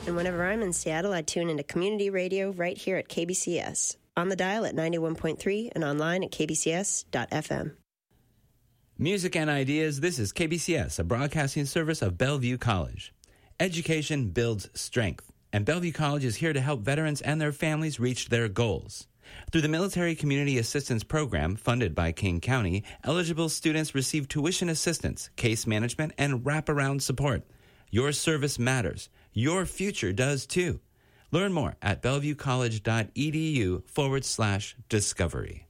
And whenever I'm in Seattle, I tune into community radio right here at KBCS. On the dial at 91.3 and online at kbcs.fm. Music and ideas, this is KBCS, a broadcasting service of Bellevue College. Education builds strength, and Bellevue College is here to help veterans and their families reach their goals. Through the Military Community Assistance Program, funded by King County, eligible students receive tuition assistance, case management, and wraparound support. Your service matters. Your future does too. Learn more at bellevuecollege.edu/discovery.